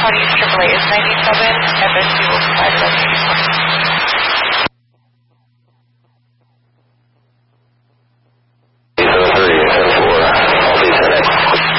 County AAA is 97. FSU will provide a rescue report.